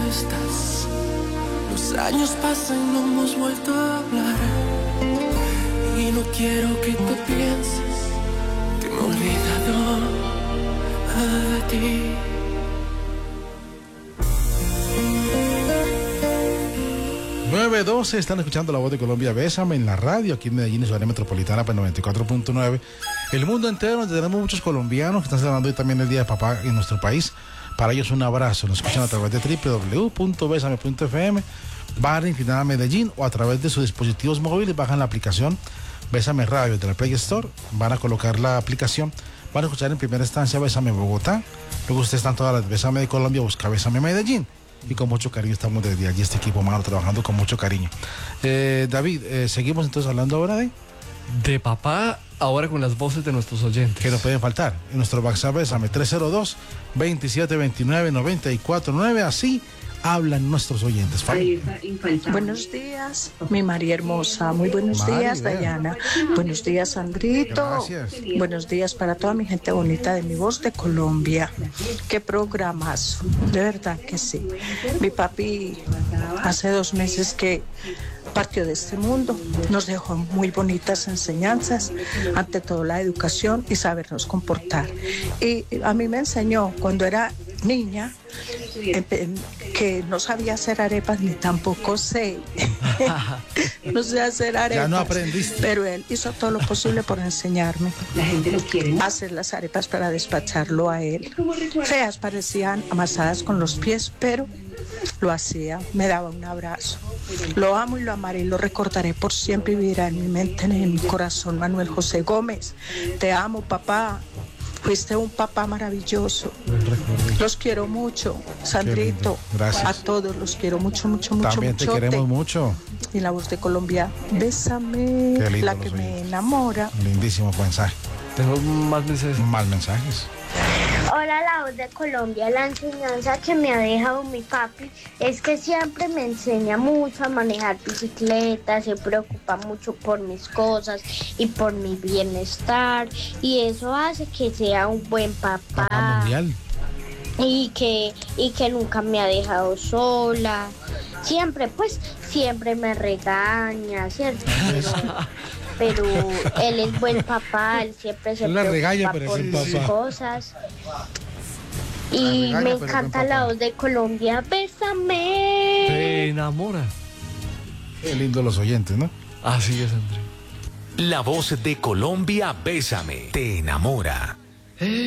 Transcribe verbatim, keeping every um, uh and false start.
estás? Los años pasan y no hemos vuelto a hablar. Y no quiero que tú pienses que me he olvidado de ti. nueve doce, están escuchando La Voz de Colombia, Bésame en la radio, aquí en Medellín, en su área metropolitana, pues noventa y cuatro punto nueve. El mundo entero, donde tenemos muchos colombianos que están celebrando hoy también el Día de Papá en nuestro país. Para ellos un abrazo, nos escuchan a través de doble u doble u doble u punto besame punto efe eme, barra inclinada Medellín, o a través de sus dispositivos móviles, bajan la aplicación Bésame Radio de la Play Store, van a colocar la aplicación, van a escuchar en primera instancia Bésame Bogotá, luego ustedes están todas las Bésame de Colombia, busca Bésame Medellín. Y con mucho cariño estamos desde allí, este equipo humano, trabajando con mucho cariño. Eh, David, eh, seguimos entonces hablando ahora de... De papá, ahora con las voces de nuestros oyentes. Que no pueden faltar. En nuestro WhatsApp, Bésame, tres cero dos, veintisiete veintinueve, noventa y cuatro nueve. Así hablan nuestros oyentes. Buenos días, mi María hermosa. Muy buenos Mari, días, vea. Dayana. Buenos días, Sandrito. Gracias. Buenos días para toda mi gente bonita de Mi Voz de Colombia. Qué programazo, de verdad que sí. Mi papi hace dos meses que partió de este mundo, nos dejó muy bonitas enseñanzas, ante todo la educación y sabernos comportar. Y a mí me enseñó cuando era niña que no sabía hacer arepas, ni tampoco sé no sé hacer arepas, Ya no aprendiste. pero él hizo todo lo posible por enseñarme a hacer las arepas para despacharlo a él. Feas, parecían amasadas con los pies, pero lo hacía, me daba un abrazo. Lo amo y lo amaré y lo recordaré por siempre y vivirá en mi mente, en mi corazón. Manuel José Gómez, te amo, papá. Fuiste un papá maravilloso. Los quiero mucho, Sandrito. Gracias. A todos los quiero mucho, mucho, mucho. También te muchote. queremos mucho. Y La Voz de Colombia, Bésame, Qué lindo la los que me oyentes. enamora. Lindísimo mensaje. Tengo más mensajes. Mal mensajes. Hola, La Voz de Colombia. La enseñanza que me ha dejado mi papi es que siempre me enseña mucho a manejar bicicleta, se preocupa mucho por mis cosas y por mi bienestar, y eso hace que sea un buen papá, Papá mundial. y que y que nunca me ha dejado sola. Siempre, pues, siempre me regaña, ¿cierto? Pero, pero él es buen papá, él siempre se Él la preocupa regaña, pero es por buen mis papá. cosas. La Y regaña, me pero es buen encanta papá. La Voz de Colombia, bésame. Te enamora. Qué lindo los oyentes, ¿no? Así es, André. La Voz de Colombia, Bésame, te enamora.